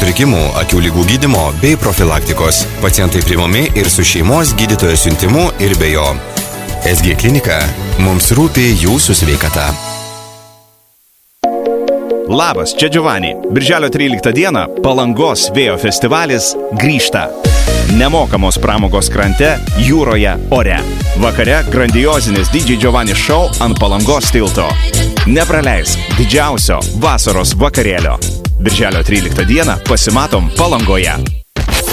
sutrikimų, akių lygų gydymo bei profilaktikos. Pacientai priimami ir su šeimos gydytojo siuntimu ir be jo. SG klinika. Mums rūpi jūsų sveikata. Labas, čia Giovanni. Birželio 13 dieną Palangos vėjo festivalis grįžta. Nemokamos pramogos krante, jūroje, ore. Vakare grandiozinis DJ Giovanni show ant Palangos tilto. Nepraleisk didžiausio vasaros vakarėlio. Birželio 13 dieną pasimatom Palangoje.